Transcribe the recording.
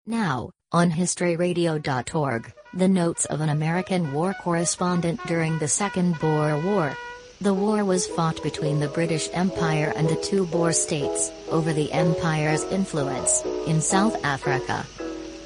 Now, on HistoryRadio.org, the notes of an American war correspondent during the Second Boer War. The war was fought between the British Empire and the two Boer states, over the empire's influence, in South Africa.